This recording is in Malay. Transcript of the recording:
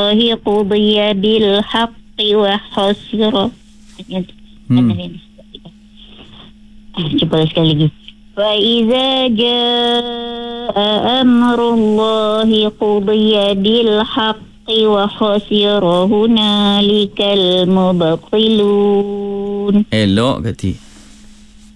الله قضي بالحق وخسر. Cuba sekali lagi. فإذا جاء أمر الله قضي بالحق وخسر هنالك المبطلون. Elok kati.